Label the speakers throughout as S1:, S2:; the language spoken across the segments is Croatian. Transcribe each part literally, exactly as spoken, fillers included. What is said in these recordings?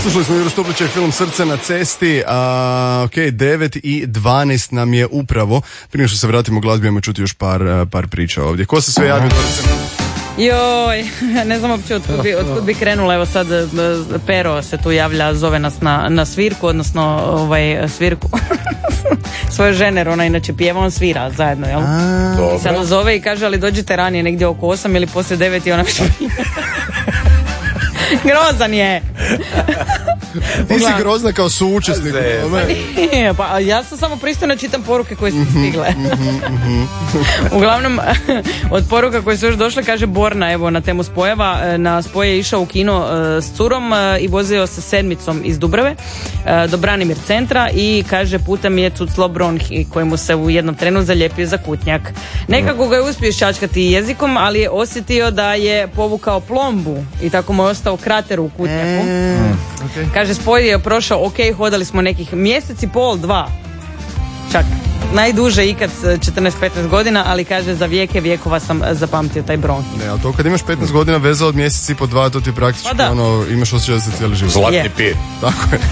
S1: Slušali smo Juro Stuplića i film Srce na cesti. A, ok, devet i dvanaest nam je upravo. Prije što se vratimo glazbi, imamo čuti još par, par priča ovdje. Ko se sve javio?
S2: Joj, ne znam uopće otkud bi, otkud bi krenula. Evo sad Pero se tu javlja, zove nas na, na svirku, odnosno ovaj, svirku svoje žene, ona inače pjeva, on svira zajedno, jel? I sad nas zove i kaže, ali dođite ranije, negdje oko osam ili poslije devet i ona mi grozan je.
S1: Ti si grozna kao suučesnik.
S2: Pa ja sam samo pristojno čitam poruke koje su stigle. Uglavnom, od poruka koje su još došle, kaže Borna, evo na temu spojeva, na spoj je išao u kino s curom i vozio se sedmicom iz Dubrave do Branimir centra i kaže putem je cuclo bronhi kojemu se u jednom trenu zalijepio za kutnjak. Nekako ga je uspio šačkati jezikom, ali je osjetio da je povukao plombu i tako mu je ostao krater u kutnjaku. Okay. Kaže, spoj je prošao ok, hodali smo nekih mjesec i pol, dva. Čak najduže ikad četrnaest petnaest godina, ali kaže za vijeke vijekova sam zapamtio taj bronhi.
S1: Ne, ali to kad imaš petnaest godina veza od mjesec i po dva, to ti praktički pa ono, imaš osjećaj da se cijeli život.
S3: Zlatni pir.
S1: Tako je.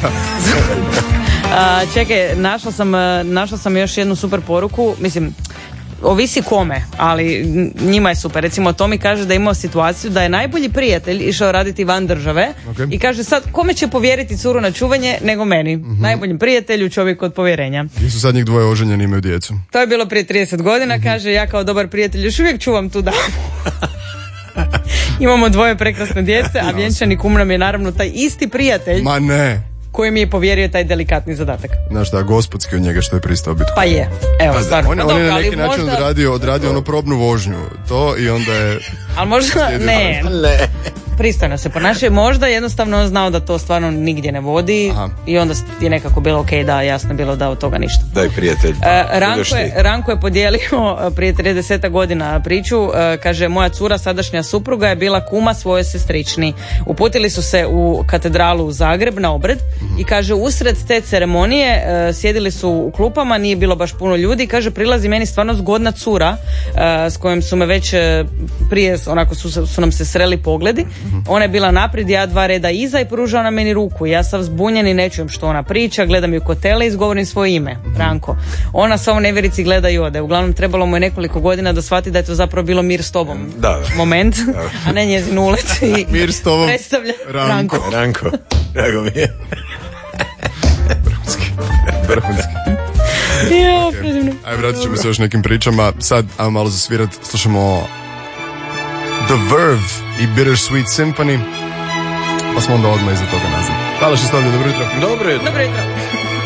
S2: A, čekaj, našla sam, našla sam još jednu super poruku, mislim, ovisi kome, ali njima je super. Recimo Tomi kaže da je imao situaciju da je najbolji prijatelj išao raditi van države okay. I kaže sad kome će povjeriti curu na čuvanje nego meni, mm-hmm. Najboljim prijatelju, čovjeku od povjerenja.
S1: I su sad njih dvoje oženjeni, imaju djecu.
S2: To je bilo prije trideset godina, mm-hmm. Kaže ja kao dobar prijatelj još uvijek čuvam tu damu. Imamo dvoje prekrasne djece, a vjenčani kum nam je naravno taj isti prijatelj.
S1: Ma ne.
S2: Koji mi je povjerio taj delikatni zadatak.
S1: Znaš šta, gospodski od njega što je pristao biti.
S2: Pa je, evo, pa, stvarno.
S1: On,
S2: pa
S1: on
S2: dobro,
S1: je na neki način
S2: možda...
S1: odradio, odradio ono probnu vožnju. To i onda je...
S2: Ali možda, ne, ne. Pristojno se ponašaju. Možda jednostavno on znao da to stvarno nigdje ne vodi. Aha. I onda je nekako bilo ok, da, jasno bilo da od toga ništa.
S3: Daj prijatelj.
S2: Uh, Ranko, je, Ranko je podijelio prije trideset godina priču. Uh, kaže, moja cura, sadašnja supruga je bila kuma svoje sestrični. Uputili su se u katedralu u Zagreb na obred i kaže, usred te ceremonije uh, sjedili su u klupama, nije bilo baš puno ljudi. Kaže, prilazi meni stvarno zgodna cura uh, s kojom su me već uh, prije, onako su, su nam se sreli pogledi. Ona je bila naprijed, ja dva reda iza i pružao na meni ruku. Ja sam zbunjen i ne čujem što ona priča, gledam ju kod tele i izgovorim svoje ime, Ranko. Ona sa u nevjerici gleda i ode. Uglavnom trebalo mu je nekoliko godina da shvati da je to zapravo bilo mir s tobom.
S3: Da, da.
S2: Moment, da. A ne njezin ulet i
S1: mir s tobom.
S2: Predstavlja
S1: Ranko.
S2: Ranko.
S3: Ranko, drago mi je.
S1: Vrhunski. Vrhunski.
S2: Jo,
S1: okay. Ajde, vratit ćemo se još nekim pričama. Sad, ajmo malo zasvirat, slušamo The Verve i Bittersweet Symphony, pa smo onda odmah iza toga nazad. Hvala što ste ovdje, dobro jutro.
S3: Dobro jutro.
S2: Dobro jutro.